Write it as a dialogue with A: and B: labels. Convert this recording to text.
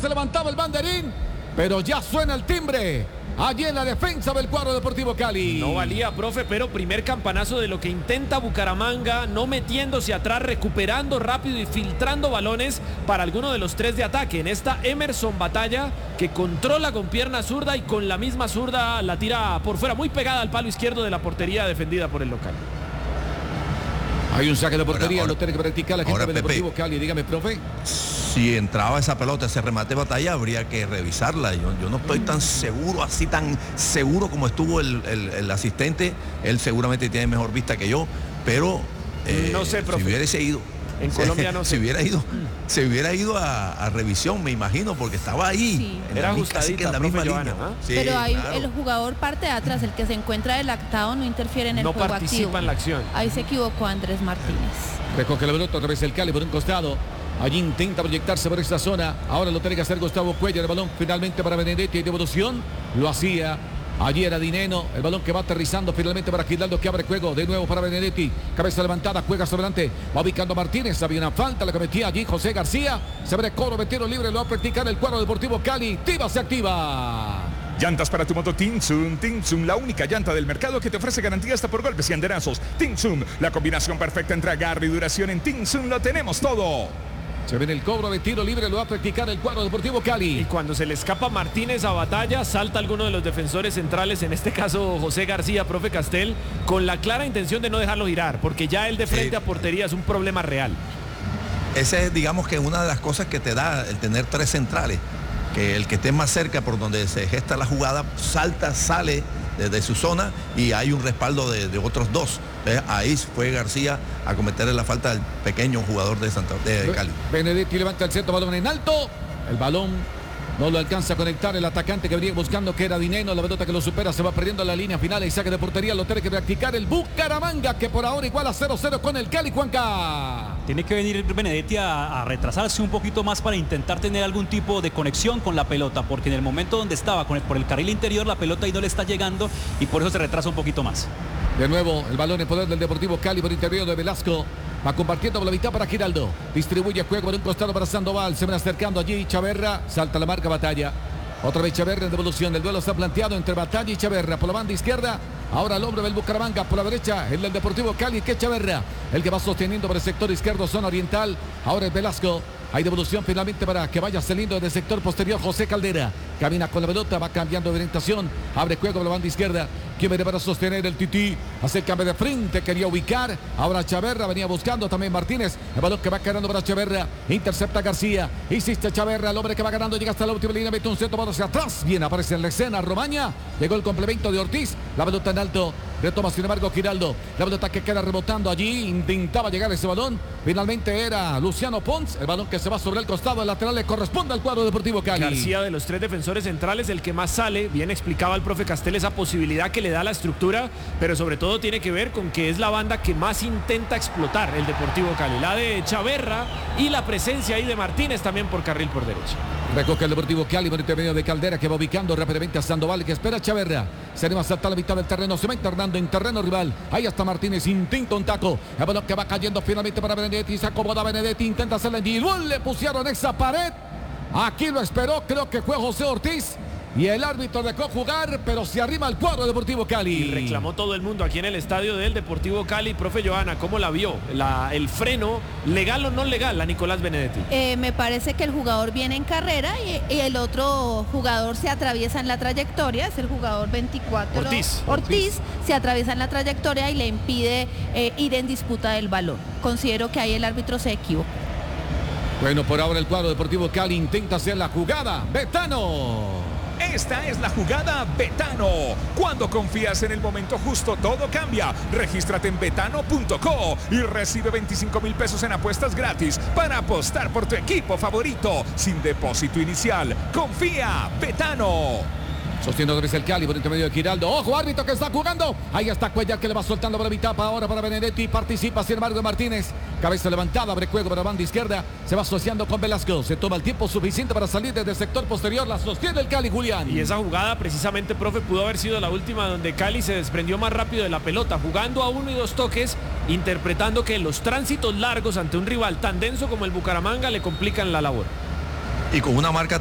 A: se levantaba el banderín, pero ya suena el timbre. Allí en la defensa del cuadro Deportivo Cali.
B: No valía, profe, pero primer campanazo de lo que intenta Bucaramanga, no metiéndose atrás, recuperando rápido y filtrando balones para alguno de los tres de ataque. En esta Emerson Batalla, que controla con pierna zurda y con la misma zurda la tira por fuera, muy pegada al palo izquierdo de la portería defendida por el local.
A: Hay un saque de portería, lo tiene que practicar la gente del Deportivo Cali. Dígame, profe.
C: Si entraba esa pelota, ese remate de Batalla, habría que revisarla. Yo no estoy tan seguro, así tan seguro como estuvo el asistente. Él seguramente tiene mejor vista que yo, pero
B: no sé, profe.
C: Si hubiese ido.
B: En Colombia no sé.
C: Se hubiera ido a revisión, me imagino, porque estaba ahí.
D: Sí.
B: Era ajustadita,
C: en la misma
B: Johanna,
C: línea.
B: ¿eh?
C: Sí,
D: pero ahí
C: claro.
D: el jugador parte de atrás, el que se encuentra adelantado no interfiere en el
B: No
D: juego
B: participa
D: activo.
B: en la acción.
D: Ahí se equivocó Andrés Martínez.
A: Recoge la pelota otra vez el Cali por un costado. Allí intenta proyectarse por esta zona. Ahora lo tiene que hacer Gustavo Cuellar. El balón finalmente para Benedetti. Y devolución. Lo hacía. Allí era Dineno. El balón que va aterrizando finalmente para Giraldo, que abre juego. De nuevo para Benedetti. Cabeza levantada. Juega sobre adelante. Va ubicando a Martínez. Había una falta. La cometía allí José García. Se abre coro de tiro libre. Lo va a practicar el cuadro Deportivo Cali. Tiva se activa.
E: Llantas para tu moto Tinsun, la única llanta del mercado que te ofrece garantía hasta por golpes y andenazos. Tinsun, la combinación perfecta entre agarre y duración. En Tinsun lo tenemos todo.
A: Se viene el cobro de tiro libre, lo va a practicar el cuadro Deportivo Cali.
B: Y cuando se le escapa Martínez a Batalla, salta alguno de los defensores centrales, en este caso José García, profe Castel, con la clara intención de no dejarlo girar, porque ya el de frente a portería es un problema real.
C: Ese es, digamos, que una de las cosas que te da el tener tres centrales, que el que esté más cerca por donde se gesta la jugada, sale desde su zona y hay un respaldo de otros dos. Ahí fue García a cometerle la falta al pequeño jugador de Cali.
A: Benedetti levanta el centro, balón en alto. El balón no lo alcanza a conectar el atacante que venía buscando, que era Dineno. La pelota que lo supera, se va perdiendo la línea final y saque de portería. Lo tiene que practicar el Bucaramanga, que por ahora igual a 0-0 con el Cali, Juanca.
F: Tiene que venir Benedetti a retrasarse un poquito más para intentar tener algún tipo de conexión con la pelota, porque en el momento donde estaba por el carril interior, la pelota ahí no le está llegando y por eso se retrasa un poquito más.
A: De nuevo, el balón en poder del Deportivo Cali por interior de Velasco. Va compartiendo por la mitad para Giraldo. Distribuye juego por un costado para Sandoval. Se van acercando allí Chaverra. Salta la marca Batalla. Otra vez Chaverra en devolución. El duelo está planteado entre Batalla y Chaverra. Por la banda izquierda. Ahora el hombre del Bucaramanga. Por la derecha, el del Deportivo Cali, que es Chaverra. El que va sosteniendo por el sector izquierdo, zona oriental. Ahora es Velasco. Hay devolución finalmente para que vaya saliendo desde el sector posterior José Caldera. Camina con la pelota, va cambiando de orientación. Abre juego por la banda izquierda. ¿Quién viene para sostener el Tití? Hace el cambio de frente, quería ubicar. Ahora Chaverra, venía buscando también Martínez. El balón que va ganando para Chaverra. Intercepta García. Insiste Chaverra, el hombre que va ganando. Llega hasta la última línea, mete un centro para hacia atrás. Bien, aparece en la escena Romaña. Llegó el complemento de Ortiz. La pelota en alto. Retoma sin embargo Giraldo. La pelota que queda rebotando allí. Intentaba llegar ese balón. Finalmente era Luciano Pons. El balón que se va sobre el costado. El lateral le corresponde al cuadro Deportivo Cali.
B: García, de los tres defensores centrales, el que más sale. Bien explicaba el profe Castel esa posibilidad que le da la estructura, pero sobre todo tiene que ver con que es la banda que más intenta explotar el Deportivo Cali. La de Chaverra y la presencia ahí de Martínez también por carril por derecha.
A: Recoge el Deportivo Cali por intermedio de Caldera, que va ubicando rápidamente a Sandoval, que espera a Chaverra. Se anima a saltar a la mitad del terreno, se va internando en terreno rival. Ahí está Martínez, intenta un taco. El balón que va cayendo finalmente para Benedetti. Se acomoda Benedetti, intenta hacerle en individual. Le pusieron esa pared. Aquí lo esperó, creo que fue José Ortiz. Y el árbitro dejó jugar, pero se arrima el cuadro Deportivo Cali.
B: Y reclamó todo el mundo aquí en el estadio del Deportivo Cali. Profe Johanna, ¿cómo la vio? El freno, ¿legal o no legal, a Nicolás Benedetti?
D: Me parece que el jugador viene en carrera y el otro jugador se atraviesa en la trayectoria, es el jugador 24. Ortiz se atraviesa en la trayectoria y le impide ir en disputa del balón. Considero que ahí el árbitro se equivocó.
A: Bueno, por ahora el cuadro Deportivo Cali intenta hacer la jugada. Betano.
E: Esta es la jugada Betano. Cuando confías en el momento justo, todo cambia. Regístrate en betano.co y recibe 25,000 pesos en apuestas gratis para apostar por tu equipo favorito. Sin depósito inicial. Confía, Betano.
A: Sostiene otra vez el Cali por intermedio de Giraldo. ¡Ojo, árbitro que está jugando! Ahí está Cuellar, que le va soltando por la mitad para ahora para Benedetti. Participa sin embargo Martínez. Cabeza levantada, abre juego para la banda izquierda. Se va asociando con Velasco. Se toma el tiempo suficiente para salir desde el sector posterior. La sostiene el Cali, Julián.
B: Y esa jugada precisamente, profe, pudo haber sido la última donde Cali se desprendió más rápido de la pelota, jugando a 1 y 2 toques, interpretando que los tránsitos largos ante un rival tan denso como el Bucaramanga le complican la labor.
C: Y con una marca